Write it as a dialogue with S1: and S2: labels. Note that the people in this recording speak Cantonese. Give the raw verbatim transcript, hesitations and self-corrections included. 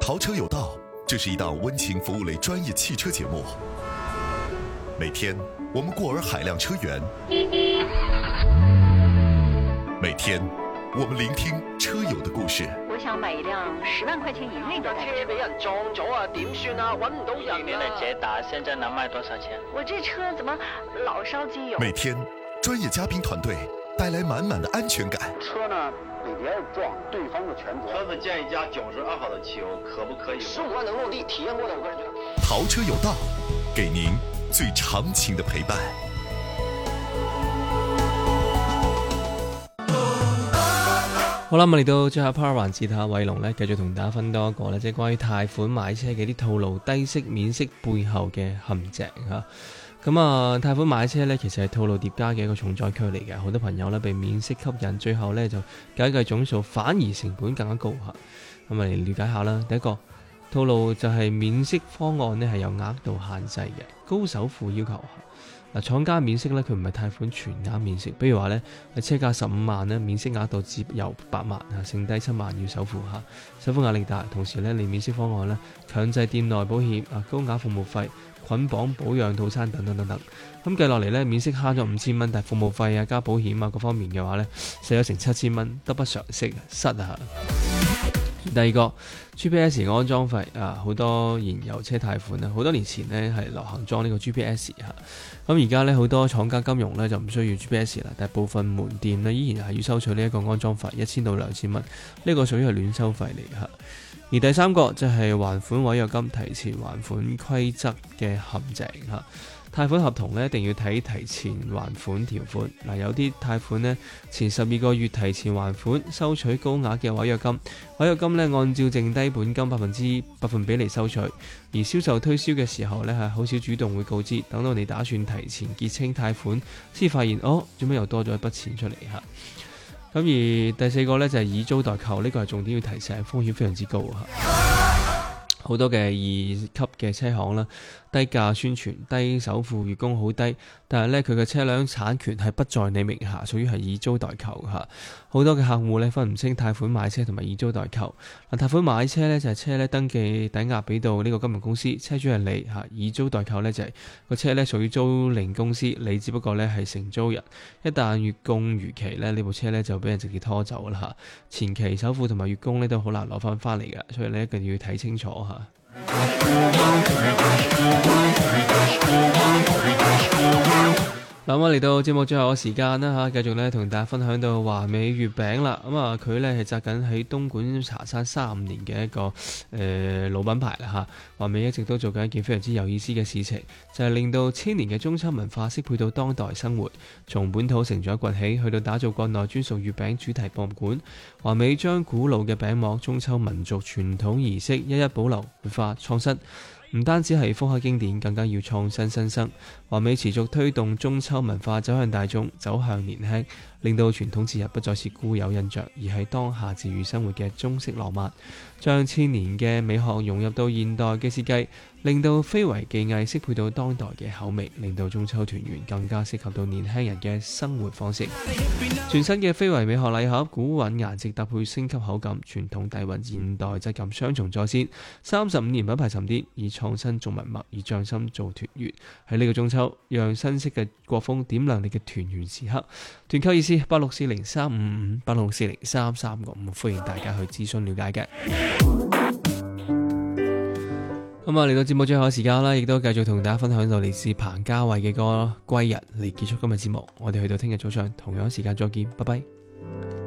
S1: 淘车有道，这是一档温情服务类专业汽车节目。每天我们过洱海量车源，每天我們聆聽車友的故事。
S2: 我想買一輛十萬塊錢以內的
S3: 車俾人撞咗啊，點算啊？揾唔到人啊！
S4: 今年的捷達現在能賣多少錢？
S2: 我這車怎麼老燒機油？
S1: 每天專業嘉賓團隊帶來滿滿的安全感。
S5: 車呢被別人撞，對方的全責。
S6: 車子建一家九十二號的汽油，可不可以？
S5: 十五萬能落地，體驗過的我個人覺得。
S1: 淘車有道，給您最長情的陪伴。
S7: 好啦，咁嚟到最後 part 環節下，偉龍咧繼續同大家分多一個咧，即係關於貸款買車嘅啲套路、低息、免息背後嘅陷阱嚇。咁啊，貸款買車咧，其實係套路疊加嘅一個重災區嚟嘅。好多朋友咧被免息吸引，最後咧就計計總數，反而成本更加高嚇。咁啊，嚟了解下啦。第一個套路就係免息方案咧係有額度限制嘅，高首付要求下。嗱，廠家免息咧，佢唔係貸款全額免息，比如話咧，你車價十五萬咧，免息額度只有八萬嚇，剩低七萬要首付嚇，首付壓力大。同時咧，你免息方案咧，強制店內保險啊，高額服務費、捆綁保養套餐等等等等，咁計落嚟咧，免息慳咗五千蚊，但係服務費啊、加保險啊各方面嘅話咧，使咗成七千蚊，得不償失，失啊！第二個 G P S 嘅安裝費啊，好多燃油車貸款啊，好多年前呢係流行裝呢個 G P S 嚇，咁而家呢，好多廠家金融呢就唔需要 G P S 啦，但係部分門店呢依然係要收取呢一個安裝費一千到兩千蚊，呢個屬於係亂收費嚟嚇。而第三個就係還款違約金提前還款規則嘅陷阱嚇。貸款合同咧一定要睇提前還款條款，嗱，有啲貸款咧前十二個月提前還款，收取高額嘅違約金，違約金咧按照剩低本金百分之百分比嚟收取，而銷售推銷嘅時候咧係好少主動會告知，等到你打算提前結清貸款，先發現哦，做咩又多咗一筆錢出嚟嚇。咁而第四個咧就係以租代購，呢個係重點要提醒，風險非常之高嚇。好多嘅二級嘅車行啦，低價宣傳、低首付、月供好低，但係咧佢嘅車輛產權係不在你名下，屬於係以租代購嚇。好多嘅客戶咧分唔清貸款買車同埋以租代購。嗱，貸款買車咧就係車咧登記抵押俾到呢個金融公司，車主係你嚇；以租代購咧就係個車咧屬於租賃公司，你只不過咧係承租人。一旦月供逾期咧，呢部車咧就俾人直接拖走啦嚇。前期首付同埋月供咧都好難攞翻翻嚟嘅，所以你一定要睇清楚嚇。嗱，我嚟到節目最後嘅時間啦嚇，繼續咧同大家分享到華美月餅啦。咁啊，佢咧係紮緊喺東莞茶山三十五年嘅一個誒、呃、老品牌啦嚇。華美一直都做緊一件非常之有意思嘅事情，就係、是、令到千年嘅中秋文化適配到當代生活，從本土成長崛起，去到打造國內專屬月餅主題博物館。華美將古老嘅餅膜、中秋民族傳統儀式一一保留、活化、創新。唔單止係復刻經典，更加要創新新生。華美持續推動中秋文化走向大眾，走向年輕，令到傳統節日不再是固有印象，而係當下治愈生活嘅中式浪漫。將千年嘅美學融入到現代嘅設計，令到非遺技藝適配到當代嘅口味，令到中秋團圓更加適合到年輕人嘅生活方式。全新嘅非遺美學禮盒，古韻顏值搭配升級口感，傳統底蘊現代質感雙重再現。三十五年品牌沉澱，以創新做文物，以匠心做團圓。喺呢個中秋，讓新式嘅國風點亮你嘅團圓時刻。團購意思八六四零三五五八六四零三三五，歡迎大家去諮詢了解嘅。咁啊，嚟到節目最後嘅時間啦，亦都繼續同大家分享到嚟自彭家慧嘅歌《歸日》嚟結束今日節目。我哋去到聽日早上同樣時間再見，拜拜。